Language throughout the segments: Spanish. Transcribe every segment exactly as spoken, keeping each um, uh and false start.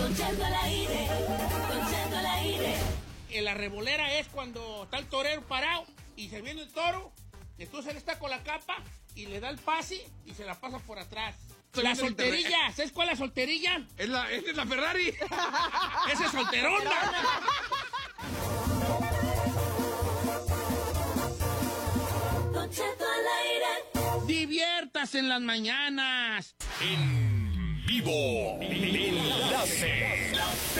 Don Cheto al aire, Don Cheto al aire. En la revolera es cuando está el torero parado y se viene el toro, entonces él está con la capa y le da el pase y se la pasa por atrás. La solterilla, ¿sabes cuál es la solterilla? Es la, es la Ferrari. Esa es solterona. Don Cheto al aire. Diviértase en las mañanas. En vivo. Enlace.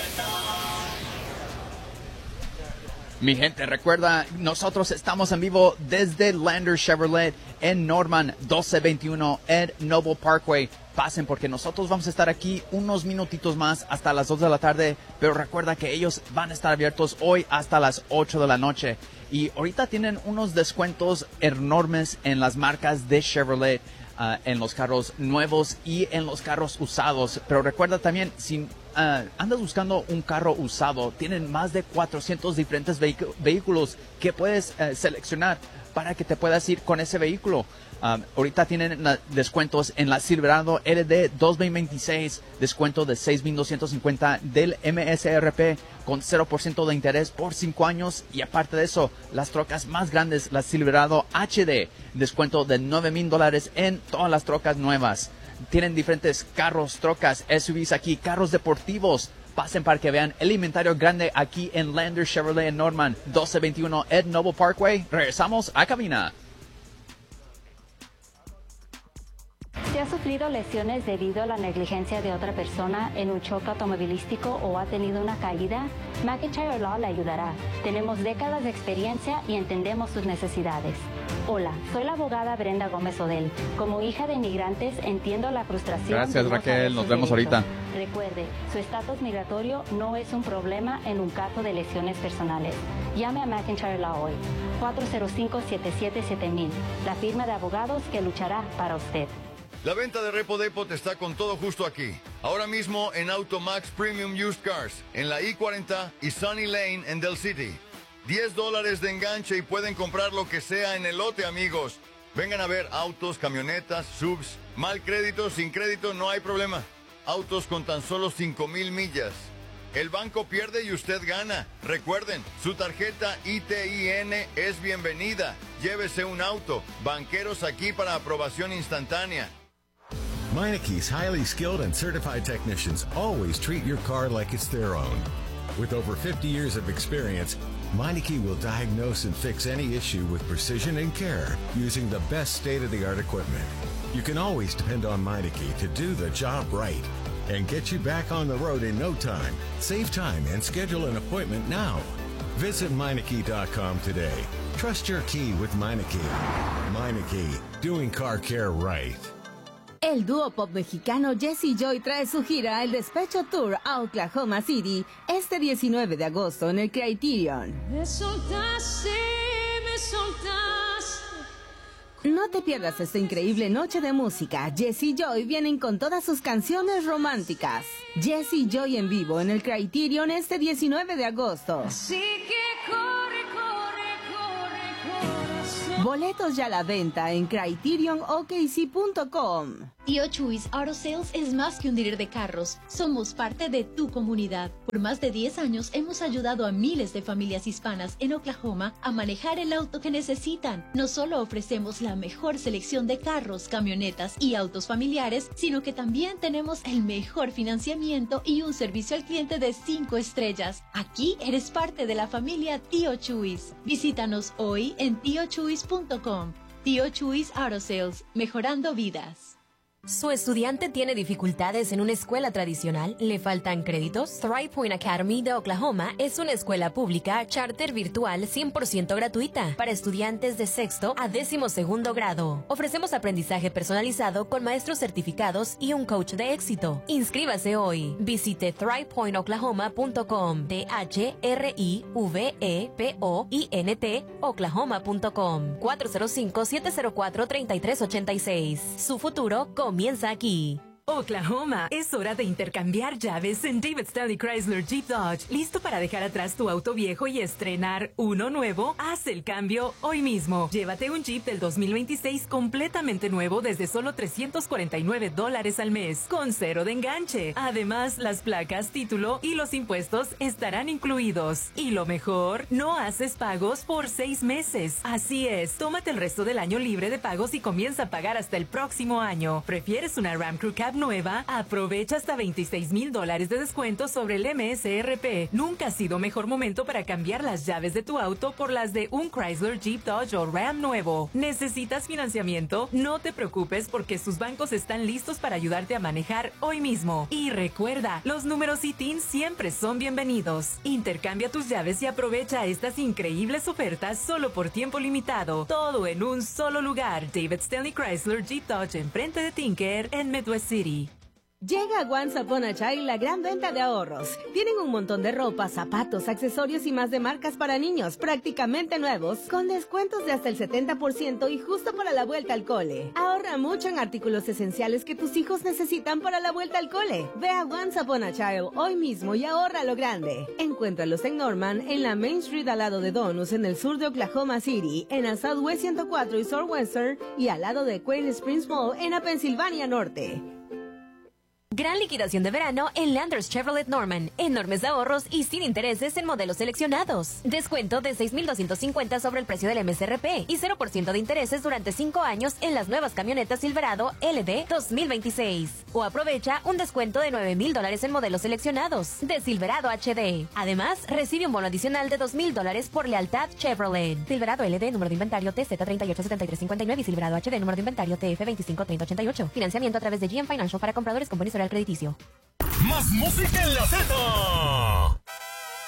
Mi gente, recuerda, nosotros estamos en vivo desde Lander Chevrolet en Norman, doce veintiuno Ed Noble Parkway. Pasen porque nosotros vamos a estar aquí unos minutitos más hasta las dos de la tarde, pero recuerda que ellos van a estar abiertos hoy hasta las ocho de la noche. Y ahorita tienen unos descuentos enormes en las marcas de Chevrolet, uh, en los carros nuevos y en los carros usados. Pero recuerda también, si Uh, andas buscando un carro usado, tienen más de cuatrocientos diferentes vehic- vehículos que puedes uh, seleccionar para que te puedas ir con ese vehículo. Um, ahorita tienen uh, descuentos en la Silverado L D dos mil veintiséis, descuento de seis mil doscientos cincuenta del M S R P con cero por ciento de interés por cinco años. Y aparte de eso, las trocas más grandes, la Silverado H D, descuento de nueve mil dólares en todas las trocas nuevas. Tienen diferentes carros, trocas, S U Vs aquí, carros deportivos. Pasen para que vean el inventario grande aquí en Lander Chevrolet en Norman, doce veintiuno Ed Noble Parkway. Regresamos a cabina. Si ha sufrido lesiones debido a la negligencia de otra persona en un choque automovilístico o ha tenido una caída, McIntyre Law le ayudará. Tenemos décadas de experiencia y entendemos sus necesidades. Hola, soy la abogada Brenda Gómez Odell. Como hija de inmigrantes, entiendo la frustración. Gracias, de no Raquel. saber Nos sus vemos derechos. ahorita. Recuerde, su estatus migratorio no es un problema en un caso de lesiones personales. Llame a McIntyre Law hoy. cuatro cero cinco, siete siete siete mil. La firma de abogados que luchará para usted. La venta de Repo Depot está con todo justo aquí. Ahora mismo en Automax Premium Used Cars, en la I cuarenta y Sunny Lane en Del City. diez dólares de enganche y pueden comprar lo que sea en el lote, amigos. Vengan a ver autos, camionetas, subs. Mal crédito, sin crédito, no hay problema. Autos con tan solo cinco mil millas. El banco pierde y usted gana. Recuerden, su tarjeta I T I N es bienvenida. Llévese un auto. Banqueros aquí para aprobación instantánea. Meineke's highly skilled and certified technicians always treat your car like it's their own. With over fifty years of experience, Meineke will diagnose and fix any issue with precision and care using the best state-of-the-art equipment. You can always depend on Meineke to do the job right and get you back on the road in no time. Save time and schedule an appointment now. Visit Meineke dot com today. Trust your key with Meineke. Meineke, doing car care right. El dúo pop mexicano Jesse Joy trae su gira El Despecho Tour a Oklahoma City este diecinueve de agosto en el Criterion. Me soltaste, me soltaste. No te pierdas esta increíble noche de música. Jesse Joy vienen con todas sus canciones románticas. Jesse Joy en vivo en el Criterion este diecinueve de agosto. Así que corre, corre, corre, corazón. Boletos ya a la venta en criterion o k c punto com. Tío Chuis Auto Sales es más que un dealer de carros. Somos parte de tu comunidad. Por más de diez años hemos ayudado a miles de familias hispanas en Oklahoma a manejar el auto que necesitan. No solo ofrecemos la mejor selección de carros, camionetas y autos familiares, sino que también tenemos el mejor financiamiento y un servicio al cliente de cinco estrellas. Aquí eres parte de la familia Tío Chuis. Visítanos hoy en tío chuis punto com. Tío Chuis Auto Sales, mejorando vidas. ¿Su estudiante tiene dificultades en una escuela tradicional? ¿Le faltan créditos? Thrive Point Academy de Oklahoma es una escuela pública charter virtual cien por ciento gratuita para estudiantes de sexto a décimo segundo grado. Ofrecemos aprendizaje personalizado con maestros certificados y un coach de éxito. Inscríbase hoy. Visite thrive point oklahoma punto com. T H R I V E P O I N T oklahoma punto com. cuatro cero cinco, siete cero cuatro, tres tres ocho seis. Su futuro con comienza aquí. Oklahoma, es hora de intercambiar llaves en David Stanley Chrysler Jeep Dodge. ¿Listo para dejar atrás tu auto viejo y estrenar uno nuevo? Haz el cambio hoy mismo. Llévate un Jeep del dos mil veintiséis completamente nuevo desde solo trescientos cuarenta y nueve dólares al mes, con cero de enganche. Además, las placas, título y los impuestos estarán incluidos. Y lo mejor, no haces pagos por seis meses. Así es, tómate el resto del año libre de pagos y comienza a pagar hasta el próximo año. ¿Prefieres una Ram Crew Cab nueva? Aprovecha hasta veintiséis mil dólares de descuento sobre el M S R P. Nunca ha sido mejor momento para cambiar las llaves de tu auto por las de un Chrysler, Jeep, Dodge o Ram nuevo. ¿Necesitas financiamiento? No te preocupes porque sus bancos están listos para ayudarte a manejar hoy mismo. Y recuerda, los números I T I N siempre son bienvenidos. Intercambia tus llaves y aprovecha estas increíbles ofertas solo por tiempo limitado. Todo en un solo lugar. David Stanley Chrysler Jeep Dodge enfrente de Tinker en Midwest City. Llega a Once Upon a Child la gran venta de ahorros. Tienen un montón de ropa, zapatos, accesorios y más de marcas para niños, prácticamente nuevos, con descuentos de hasta el setenta por ciento y justo para la vuelta al cole. Ahorra mucho en artículos esenciales que tus hijos necesitan para la vuelta al cole. Ve a Once Upon a Child hoy mismo y ahorra lo grande. Encuéntralos en Norman, en la Main Street al lado de Donus, en el sur de Oklahoma City, en la Southwest ciento cuatro y Southwestern, y al lado de Quail Springs Mall en la Pensilvania Norte. Gran liquidación de verano en Landers Chevrolet Norman. Enormes ahorros y sin intereses en modelos seleccionados. Descuento de seis mil doscientos cincuenta sobre el precio del M S R P y cero por ciento de intereses durante cinco años en las nuevas camionetas Silverado L D dos mil veintiséis. O aprovecha un descuento de nueve mil dólares en modelos seleccionados de Silverado H D. Además, recibe un bono adicional de dos mil dólares por lealtad Chevrolet. Silverado L D, número de inventario T Z treinta y ocho setenta y tres cincuenta y nueve y Silverado H D, número de inventario T F veinticinco treinta ochenta y ocho. Financiamiento a través de G M Financial para compradores con buen historial crediticio. Más música en la Z.